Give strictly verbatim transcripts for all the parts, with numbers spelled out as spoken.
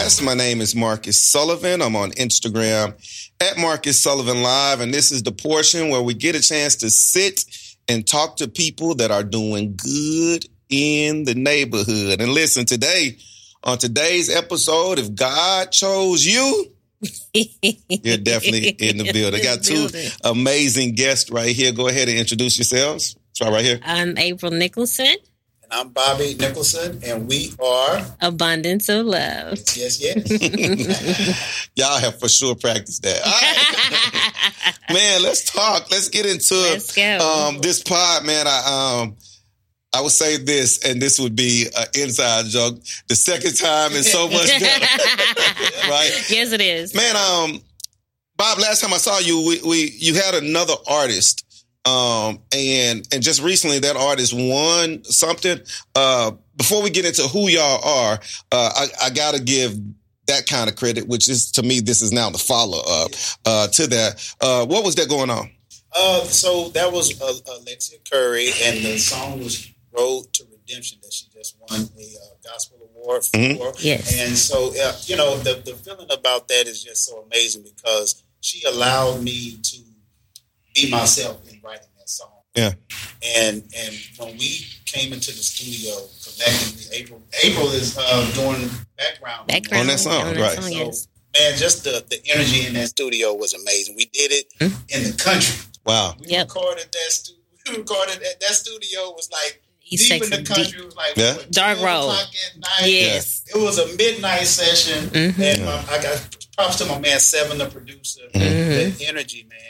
guest. My name is Marcus Sullivan. I'm on Instagram at Marcus Sullivan Live, and this is the portion where we get a chance to sit and talk to people that are doing good in the neighborhood. And listen, today, on today's episode, if God chose you, you're definitely in the building. I got two amazing guests right here. Go ahead and introduce yourselves. Try right here. I'm April Nicholson. I'm Bobby Nicholson, and we are Abundance of Love. Yes, yes, yes. Y'all have for sure practiced that. All right. Man, let's talk. Let's get into let's go. Um, this pod, man. I um I would say this, and this would be an inside joke. The second time is so much better. Right? Yes, it is. Man, um, Bob, last time I saw you, we, we you had another artist. Um, and, and just recently that artist won something. Uh, before we get into who y'all are, uh, I, I gotta give that kind of credit, which is, to me, this is now the follow up, uh, to that. Uh, what was that going on? Uh, so that was uh, Alexia Curry, and the song was Road to Redemption that she just won a uh, gospel award for. Mm-hmm. Yes. And so, uh, you know, the, the feeling about that is just so amazing because she allowed me to be myself in writing that song. Yeah. And and when we came into the studio collectively, April April is uh, doing background, background on that song, on that right? Song, so, yes. man, just the, the energy in that studio was amazing. We did it mm-hmm. in the country. Wow. We yep. recorded that stu- we recorded that, that studio was like East deep Texas, in the country. deep. It was like yeah. what, Dark Road. Yes. It was a midnight session, mm-hmm. and my, I got props to my man Seven, the producer. Mm-hmm. The energy, man.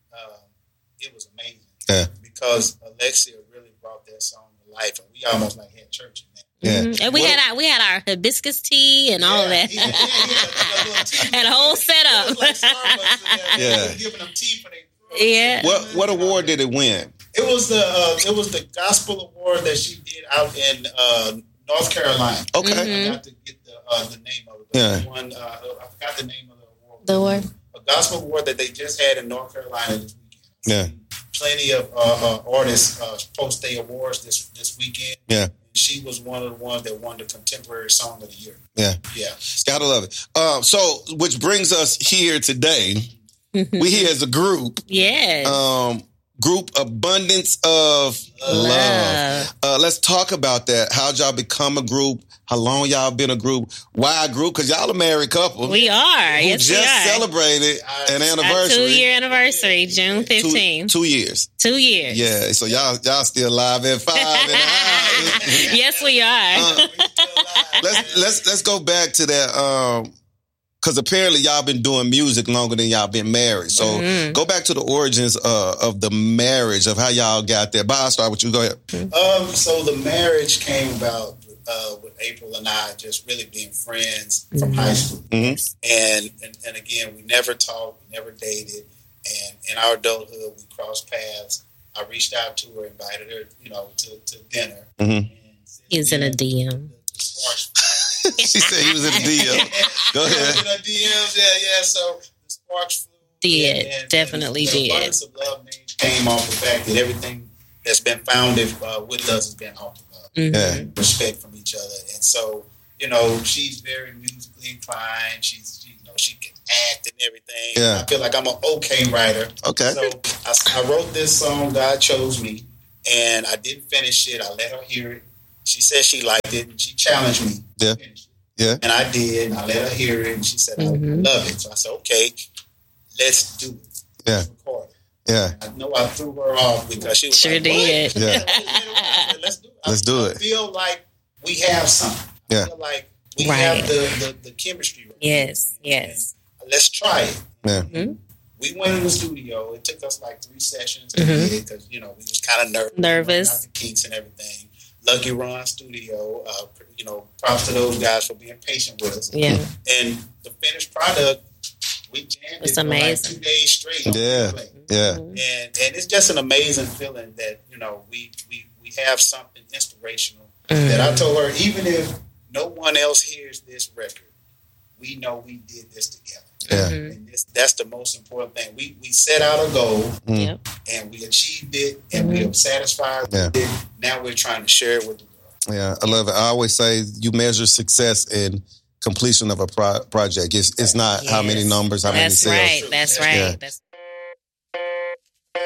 It was amazing yeah. because Alexia really brought that song to life, and we almost like had church in that. Yeah. Mm-hmm. And we well, had our we had our hibiscus tea and yeah, all of that. Yeah, yeah, yeah. Had a whole setup. It was like Starbucks in there. Yeah. We were giving them tea for their Yeah. What what award did it win? It was the uh, it was the gospel award that she did out in uh, North Carolina. Okay. Mm-hmm. I got to get the uh, the name of it. Yeah. The one uh, I forgot the name of the award. The award. A gospel award that they just had in North Carolina this weekend. Yeah. Plenty of uh, uh, artists uh, post their awards this this weekend. Yeah. She was one of the ones that won the Contemporary Song of the Year. Yeah. Yeah. Gotta love it. Um, so, which brings us here today. We here as a group. Yes. Um, group Abundance of Love. Love. Uh, let's talk about that. How'd y'all become a group? How long y'all been a group? Why a group? Because y'all a married couple. We are. Who Yes, just we are. celebrated an Our anniversary. two-year anniversary, June fifteenth. Two, two years. Two years. Yeah. So y'all y'all still live at five and a half. Yes, we are. Uh, let's let's let's go back to that. Um, Because apparently y'all been doing music longer than y'all been married. So mm-hmm. go back to the origins uh, of the marriage, of how y'all got there. Bob, I'll start with you. Go ahead. Um, so the marriage came about uh, with April and I just really being friends from mm-hmm. high school. Mm-hmm. And, and and again, we never talked, we never dated. And in our adulthood, we crossed paths. I reached out to her, invited her, you know, to, to dinner. Mm-hmm. He's in a D M. The sparks She said he was in the D M. Go ahead. In the D Ms, yeah, yeah. So the sparks flew. Did. And, and, Definitely and the did. Abundance of Love name came off the fact that everything that's been founded uh, with us has been off of love. Mm-hmm. Yeah. Respect from each other. And so, you know, she's very musically inclined. She's, she, you know, she can act and everything. Yeah. I feel like I'm an okay writer. Okay. So I, I wrote this song, God Chose Me, and I didn't finish it. I let her hear it. She said she liked it, and she challenged me Yeah. to finish it. Yeah. And I did, and I let her hear it, and she said, mm-hmm. I love it. So I said, okay, let's do it. Yeah. Let's record it. Yeah. I know I threw her off because she was Sure like, did. what? Yeah. Said, let's do it. Let's do I, it. I feel like we have something. Yeah. I feel like we Right. have the, the, the chemistry. Right. Yes, yes. And let's try it. Yeah. Mm-hmm. We went in the studio. It took us like three sessions to Mm-hmm. get it because, you know, we was kind of nervous. Nervous. Out the kinks and everything. Lucky Ron Studio. Uh, you know, props to those guys for being patient with us. Yeah. And the finished product, we jammed It's it for like amazing. two days straight. on Yeah. replay. Yeah. Mm-hmm. And and it's just an amazing feeling that, you know, we we, we have something inspirational Mm-hmm. that I told her, even if no one else hears this record, we know we did this together. Yeah. Mm-hmm. And this, that's the most important thing. We we set out a goal Mm. Yep. and we achieved it and Mm-hmm. we are satisfied Yeah. with it. Now we're trying to share it with the world. Yeah. I love it. I always say you measure success in completion of a pro- project. It's it's not Yes. how many numbers, how That's many right. sales. That's right. Yeah. That's